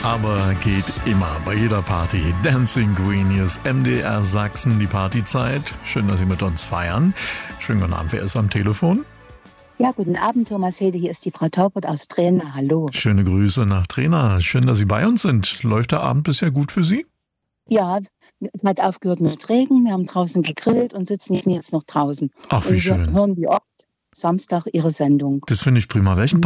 aber geht immer bei jeder Party. Dancing Queen, hier ist MDR Sachsen, die Partyzeit. Schön, dass Sie mit uns feiern. Schönen guten Abend, wer ist am Telefon? Ja, guten Abend, Thomas Hede, hier ist die Frau Taubert aus Trena. Hallo. Schöne Grüße nach Trena. Schön, dass Sie bei uns sind. Läuft der Abend bisher gut für Sie? Ja, es hat aufgehört mit Regen. Wir haben draußen gegrillt und sitzen jetzt noch draußen. Ach, wie schön. Wir hören wie oft Samstag Ihre Sendung. Das finde ich prima. Welchen